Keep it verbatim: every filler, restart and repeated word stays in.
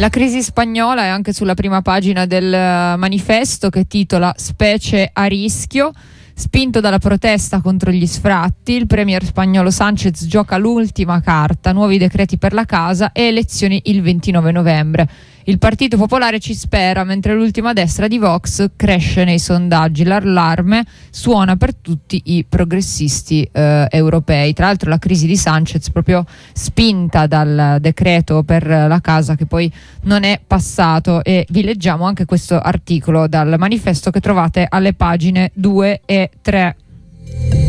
La crisi spagnola è anche sulla prima pagina del manifesto, che titola Specie a rischio. Spinto dalla protesta contro gli sfratti, il premier spagnolo Sánchez gioca l'ultima carta, nuovi decreti per la casa e elezioni il ventinove novembre. Il Partito Popolare ci spera, mentre l'ultima destra di Vox cresce nei sondaggi. L'allarme suona per tutti i progressisti eh, europei. Tra l'altro la crisi di Sánchez proprio spinta dal decreto per la casa, che poi non è passato, e vi leggiamo anche questo articolo dal manifesto che trovate alle pagine due e tre.